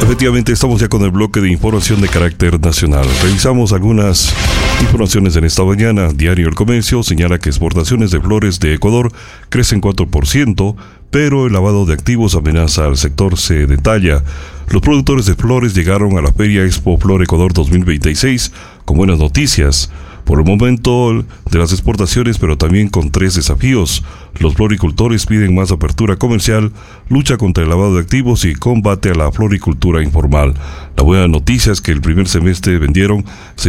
Efectivamente, estamos ya con el bloque de información de carácter nacional. Revisamos algunas informaciones en esta mañana. Diario El Comercio señala que exportaciones de flores de Ecuador crecen 4%, pero el lavado de activos amenaza al sector, se detalla. Los productores de flores llegaron a la Feria Expo Flor Ecuador 2026 con buenas noticias. Por el momento de las exportaciones, pero también con 3 desafíos. Los floricultores piden más apertura comercial, lucha contra el lavado de activos y combate a la floricultura informal. La buena noticia es que el primer semestre vendieron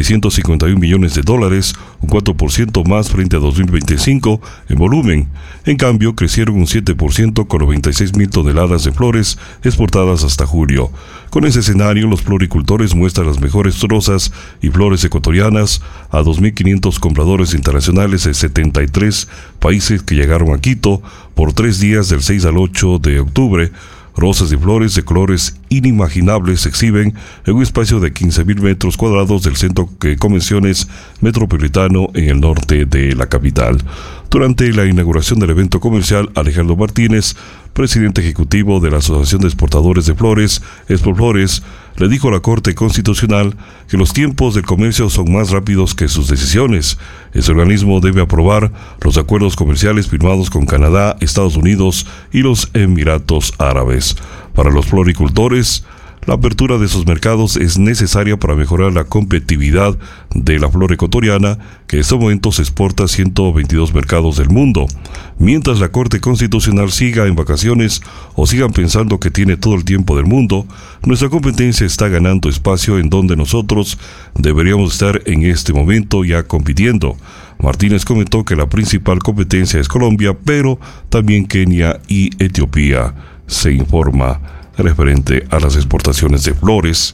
$651 millones, un 4% más frente a 2025 en volumen. En cambio, crecieron un 7% con 96,000 toneladas de flores exportadas hasta julio. Con ese escenario, los floricultores muestran las mejores rosas y flores ecuatorianas a 2.500 compradores internacionales de 73 países que llegaron a Quito por 3 días del 6 al 8 de octubre. Rosas y flores de colores inimaginables se exhiben en un espacio de 15,000 metros cuadrados del Centro de Convenciones Metropolitano en el norte de la capital. Durante la inauguración del evento comercial, Alejandro Martínez, presidente ejecutivo de la Asociación de Exportadores de Flores, Expoflores, le dijo a la Corte Constitucional que los tiempos del comercio son más rápidos que sus decisiones. Ese organismo debe aprobar los acuerdos comerciales firmados con Canadá, Estados Unidos y los Emiratos Árabes. Para los floricultores, la apertura de esos mercados es necesaria para mejorar la competitividad de la flor ecuatoriana, que en este momento se exporta a 122 mercados del mundo. Mientras la Corte Constitucional siga en vacaciones o sigan pensando que tiene todo el tiempo del mundo, nuestra competencia está ganando espacio en donde nosotros deberíamos estar en este momento ya compitiendo. Martínez comentó que la principal competencia es Colombia, pero también Kenia y Etiopía, se informa referente a las exportaciones de flores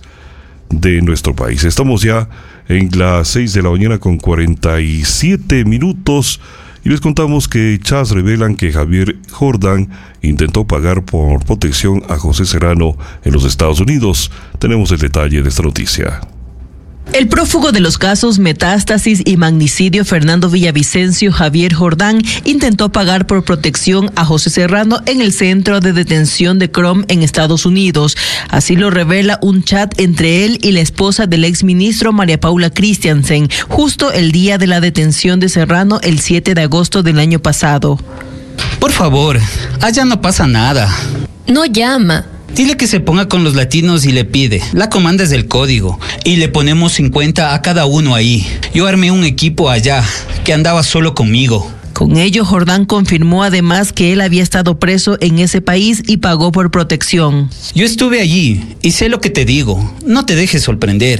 de nuestro país. Estamos ya en las 6 de la mañana con 47 minutos y les contamos que Chas revelan que Javier Jordán intentó pagar por protección a José Serrano en los Estados Unidos. Tenemos el detalle de esta noticia. El prófugo de los casos Metástasis y Magnicidio Fernando Villavicencio Javier Jordán intentó pagar por protección a José Serrano en el centro de detención de Crom en Estados Unidos. Así lo revela un chat entre él y la esposa del exministro María Paula Christiansen, justo el día de la detención de Serrano el 7 de agosto del año pasado. Por favor, allá no pasa nada. No llama. Dile que se ponga con los latinos y le pide. La comanda es del código. Y le ponemos 50 a cada uno ahí. Yo armé un equipo allá, que andaba solo conmigo. Con ello, Jordán confirmó además que él había estado preso en ese país y pagó por protección. Yo estuve allí y sé lo que te digo. No te dejes sorprender.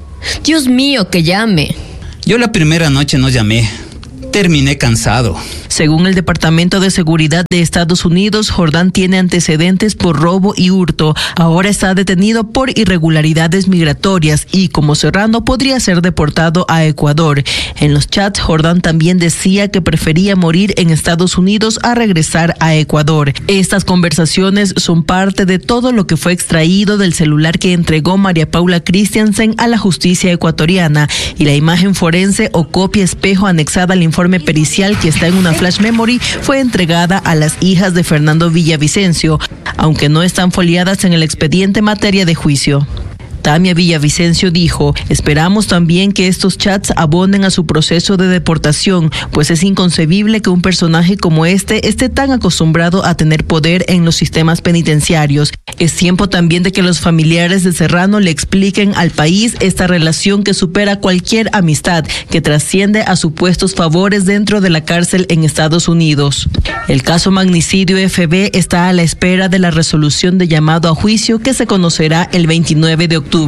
Dios mío, que llame. Yo la primera noche no llamé. Terminé cansado. Según el Departamento de Seguridad de Estados Unidos, Jordán tiene antecedentes por robo y hurto. Ahora está detenido por irregularidades migratorias y, como Serrano, podría ser deportado a Ecuador. En los chats, Jordán también decía que prefería morir en Estados Unidos a regresar a Ecuador. Estas conversaciones son parte de todo lo que fue extraído del celular que entregó María Paula Christiansen a la justicia ecuatoriana, y la imagen forense o copia espejo anexada al informe pericial que está en una flash memory fue entregada a las hijas de Fernando Villavicencio, aunque no están foliadas en el expediente materia de juicio. Tamia Villavicencio dijo: esperamos también que estos chats abonen a su proceso de deportación, pues es inconcebible que un personaje como este esté tan acostumbrado a tener poder en los sistemas penitenciarios. Es tiempo también de que los familiares de Serrano le expliquen al país esta relación que supera cualquier amistad, que trasciende a supuestos favores dentro de la cárcel en Estados Unidos. El caso Magnicidio FB está a la espera de la resolución de llamado a juicio que se conocerá el 29 de octubre.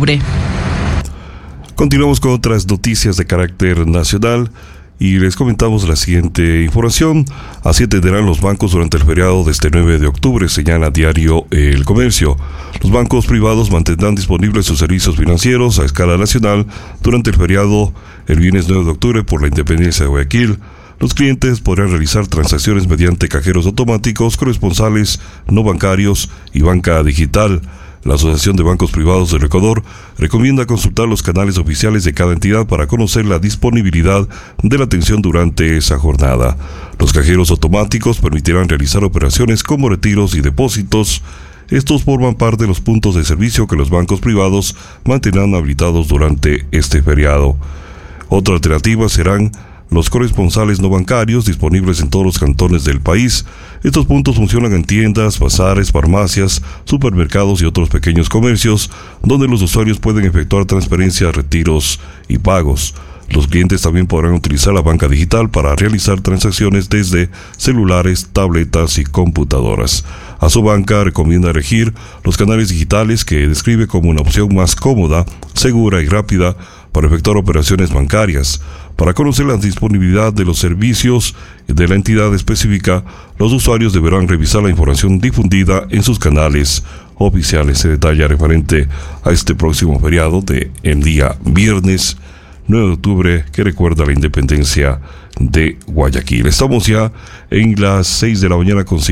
Continuamos con otras noticias de carácter nacional y les comentamos la siguiente información. Así atenderán los bancos durante el feriado de este 9 de octubre, señala Diario El Comercio. Los bancos privados mantendrán disponibles sus servicios financieros a escala nacional durante el feriado el viernes 9 de octubre por la independencia de Guayaquil. Los clientes podrán realizar transacciones mediante cajeros automáticos, corresponsales, no bancarios y banca digital. La Asociación de Bancos Privados del Ecuador recomienda consultar los canales oficiales de cada entidad para conocer la disponibilidad de la atención durante esa jornada. Los cajeros automáticos permitirán realizar operaciones como retiros y depósitos Estos forman parte de los puntos de servicio que los bancos privados mantendrán habilitados durante este feriado. Otra alternativa serán los corresponsales no bancarios disponibles en todos los cantones del país. Estos puntos funcionan en tiendas, bazares, farmacias, supermercados y otros pequeños comercios, donde los usuarios pueden efectuar transferencias, retiros y pagos. Los clientes también podrán utilizar la banca digital para realizar transacciones desde celulares, tabletas y computadoras. A su banca recomienda elegir los canales digitales que describe como una opción más cómoda, segura y rápida para efectuar operaciones bancarias. Para conocer la disponibilidad de los servicios de la entidad específica, los usuarios deberán revisar la información difundida en sus canales oficiales. Se detalla referente a este próximo feriado de el día viernes 9 de octubre, que recuerda la independencia de Guayaquil. Estamos ya en las 6 de la mañana con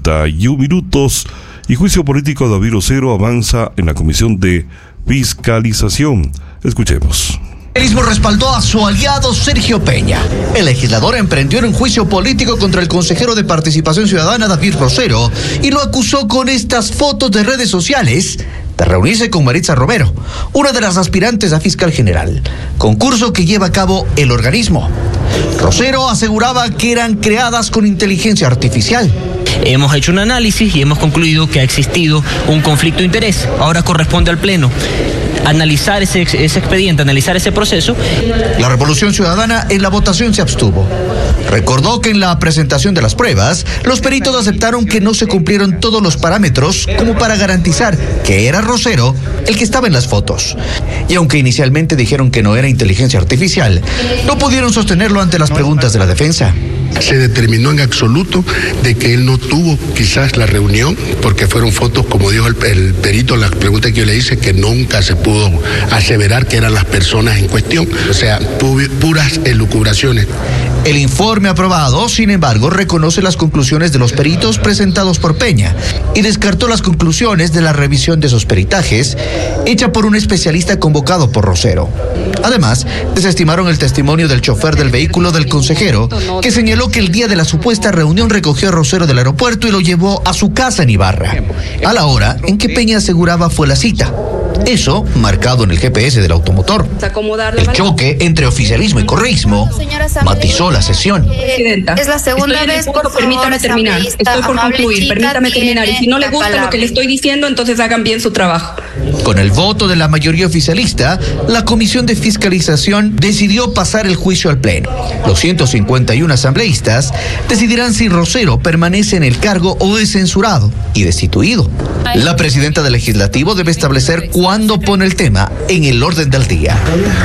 51 minutos y juicio político de David Rosero avanza en la Comisión de Fiscalización. Escuchemos. El oficialismo respaldó a su aliado Sergio Peña. El legislador emprendió un juicio político contra el consejero de Participación Ciudadana David Rosero y lo acusó con estas fotos de redes sociales de reunirse con Maritza Romero, una de las aspirantes a fiscal general, concurso que lleva a cabo el organismo. Rosero aseguraba que eran creadas con inteligencia artificial. Hemos hecho un análisis y hemos concluido que ha existido un conflicto de interés. Ahora corresponde al Pleno analizar ese expediente, analizar ese proceso. La Revolución Ciudadana en la votación se abstuvo. Recordó que en la presentación de las pruebas, los peritos aceptaron que no se cumplieron todos los parámetros como para garantizar que era Rosero el que estaba en las fotos. Y aunque inicialmente dijeron que no era inteligencia artificial, no pudieron sostenerlo ante las preguntas de la defensa. Se determinó en absoluto de que él no tuvo quizás la reunión, porque fueron fotos, como dijo el perito, la pregunta que yo le hice, que nunca se pudo aseverar que eran las personas en cuestión, o sea, puras elucubraciones. El informe aprobado, sin embargo, reconoce las conclusiones de los peritos presentados por Peña y descartó las conclusiones de la revisión de esos peritajes hecha por un especialista convocado por Rosero. Además, desestimaron el testimonio del chofer del vehículo del consejero, que señaló que el día de la supuesta reunión recogió a Rosero del aeropuerto y lo llevó a su casa en Ibarra, a la hora en que Peña aseguraba fue la cita. Eso marcado en el GPS del automotor. El choque entre oficialismo y correísmo matizó la sesión. Es la segunda vez, por favor, permítame terminar. Estoy por concluir, permítame terminar. Y si no le gusta lo que le estoy diciendo, entonces hagan bien su trabajo. Con el voto de la mayoría oficialista, la Comisión de Fiscalización decidió pasar el juicio al Pleno. Los 151 asambleístas decidirán si Rosero permanece en el cargo o es censurado y destituido. La presidenta del Legislativo debe establecer cuándo pone el tema en el orden del día.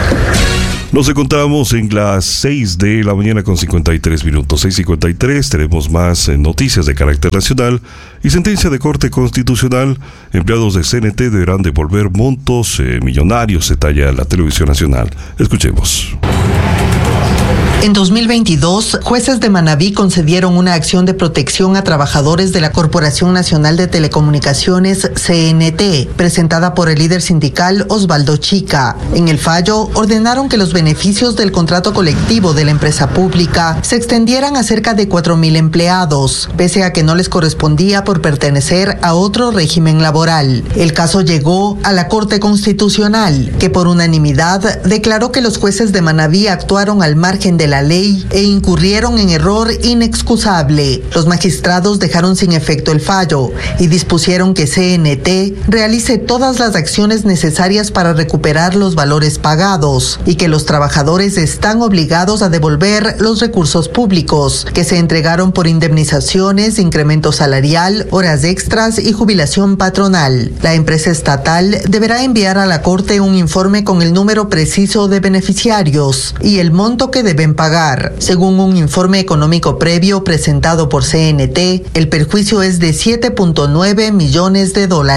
Nos encontramos en las 6 de la mañana con 53 minutos. 6:53, tenemos más noticias de carácter nacional y sentencia de Corte Constitucional. Empleados de CNT deberán devolver montos millonarios, detalla la Televisión Nacional. Escuchemos. En 2022, jueces de Manabí concedieron una acción de protección a trabajadores de la Corporación Nacional de Telecomunicaciones, CNT, presentada por el líder sindical Osvaldo Chica. En el fallo, ordenaron que los beneficios del contrato colectivo de la empresa pública se extendieran a cerca de 4,000 empleados, pese a que no les correspondía por pertenecer a otro régimen laboral. El caso llegó a la Corte Constitucional, que por unanimidad declaró que los jueces de Manabí actuaron al margen de la ley e incurrieron en error inexcusable. Los magistrados dejaron sin efecto el fallo y dispusieron que CNT realice todas las acciones necesarias para recuperar los valores pagados y que los trabajadores están obligados a devolver los recursos públicos que se entregaron por indemnizaciones, incremento salarial, horas extras y jubilación patronal. La empresa estatal deberá enviar a la Corte un informe con el número preciso de beneficiarios y el monto que deben pagar. Según un informe económico previo presentado por CNT, el perjuicio es de $7.9 millones.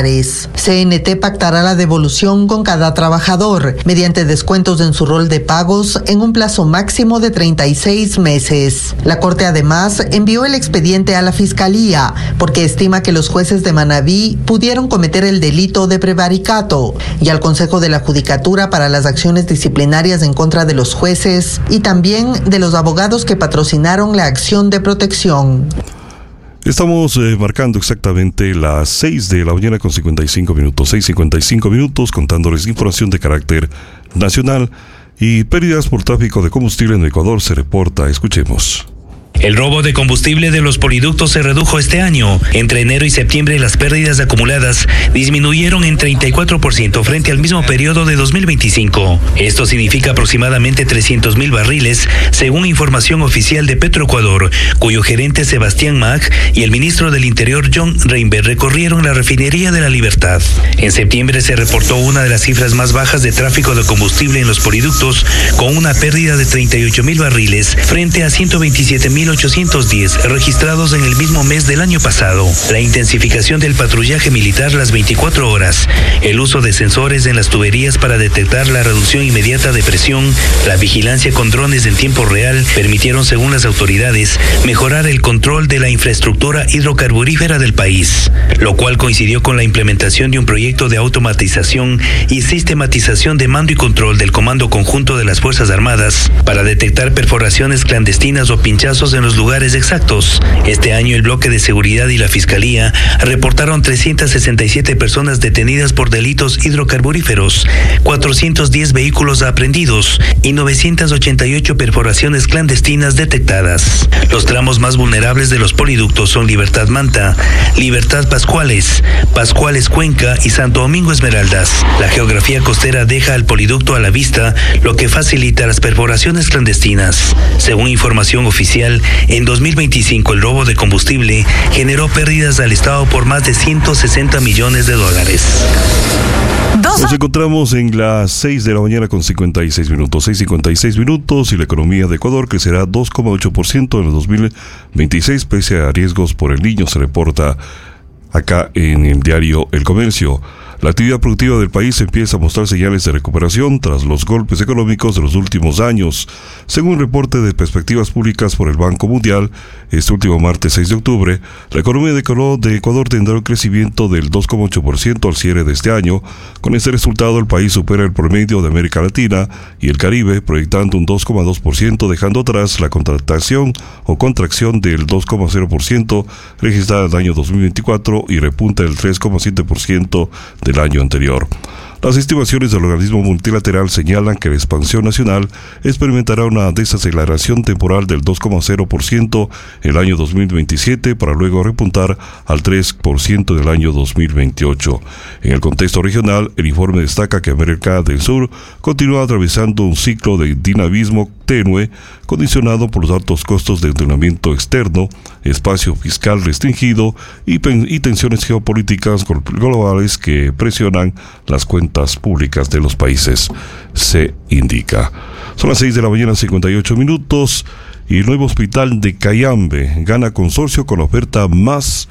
CNT pactará la devolución con cada trabajador mediante descuentos en su rol de pagos en un plazo máximo de 36 meses. La Corte además envió el expediente a la Fiscalía porque estima que los jueces de Manabí pudieron cometer el delito de prevaricato y al Consejo de la Judicatura para las acciones disciplinarias en contra de los jueces y también de los abogados que patrocinaron la acción de protección. Estamos marcando exactamente las 6 de la mañana con 55 minutos, 6:55 minutos, contándoles información de carácter nacional y pérdidas por tráfico de combustible en Ecuador se reporta. Escuchemos. El robo de combustible de los poliductos se redujo este año. Entre enero y septiembre las pérdidas acumuladas disminuyeron en 34% frente al mismo periodo de 2025. Esto significa aproximadamente 300,000 barriles, según información oficial de Petroecuador, cuyo gerente Sebastián Mac y el ministro del Interior John Reinberg recorrieron la refinería de La Libertad. En septiembre se reportó una de las cifras más bajas de tráfico de combustible en los poliductos, con una pérdida de 38,000 barriles frente a 127,810 registrados en el mismo mes del año pasado. La intensificación del patrullaje militar las 24 horas, el uso de sensores en las tuberías para detectar la reducción inmediata de presión, la vigilancia con drones en tiempo real permitieron, según las autoridades, mejorar el control de la infraestructura hidrocarburífera del país, lo cual coincidió con la implementación de un proyecto de automatización y sistematización de mando y control del Comando Conjunto de las Fuerzas Armadas para detectar perforaciones clandestinas o pinchazos en los lugares exactos. Este año el bloque de seguridad y la Fiscalía reportaron 367 personas detenidas por delitos hidrocarburíferos, 410 vehículos aprehendidos y 988 perforaciones clandestinas detectadas. Los tramos más vulnerables de los poliductos son Libertad Manta, Libertad Pascuales, Pascuales Cuenca y Santo Domingo Esmeraldas. La geografía costera deja al poliducto a la vista, lo que facilita las perforaciones clandestinas. Según información oficial, en 2025 el robo de combustible generó pérdidas al Estado por más de 160 millones de dólares. Nos encontramos en las 6 de la mañana con 56 minutos, 6:56 minutos, y la economía de Ecuador crecerá 2,8% en el 2026 pese a riesgos por el niño, se reporta acá en el diario El Comercio. La actividad productiva del país empieza a mostrar señales de recuperación tras los golpes económicos de los últimos años. Según un reporte de perspectivas públicas por el Banco Mundial, este último martes 6 de octubre, la economía de Ecuador tendrá un crecimiento del 2,8% al cierre de este año. Con este resultado, el país supera el promedio de América Latina y el Caribe, proyectando un 2,2%, dejando atrás la contracción del 2,0% registrada en el año 2024 y repunta del 3,7% del año anterior. Las estimaciones del organismo multilateral señalan que la expansión nacional experimentará una desaceleración temporal del 2,0% en el año 2027 para luego repuntar al 3% del año 2028. En el contexto regional, el informe destaca que América del Sur continúa atravesando un ciclo de dinamismo tenue, condicionado por los altos costos de endeudamiento externo, espacio fiscal restringido y tensiones geopolíticas globales que presionan las cuentas públicas de los países, se indica. Son las 6 de la mañana, 58 minutos, y el nuevo hospital de Cayambe gana consorcio con la oferta más